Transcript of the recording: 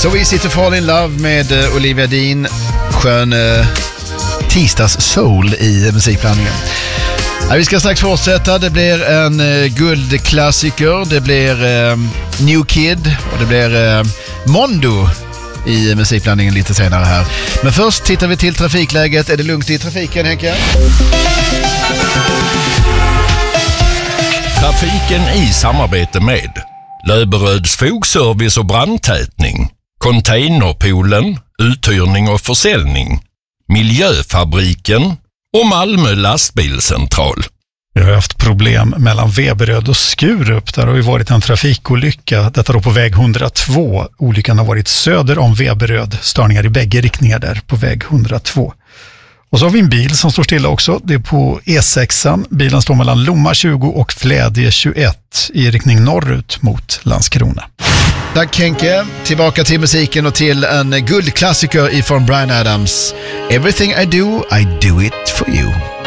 So Easy to Fall in Love med Olivia Dean. Skön tisdags soul i musikblandningen. Ja, vi ska strax fortsätta. Det blir en guldklassiker. Det blir New Kid och det blir Mondo i musikblandningen lite senare här. Men först tittar vi till trafikläget. Är det lugnt i trafiken, Henke? Trafiken i samarbete med Löberöds fogservice och brandtätning, Containerpoolen, uthyrning och försäljning, Miljöfabriken och Malmö lastbilscentral. Vi har haft problem mellan Veberöd och Skurup. Där har ju varit en trafikolycka. Detta då på väg 102. Olyckan har varit söder om Veberöd. Störningar i bägge riktningar där på väg 102. Och så har vi en bil som står stilla också. Det är på E6. Bilen står mellan Lomma 20 och Flädje 21 i riktning norrut mot Landskrona. Tack Henke. Tillbaka till musiken och till en guldklassiker ifrån Bryan Adams. Everything I do it for you.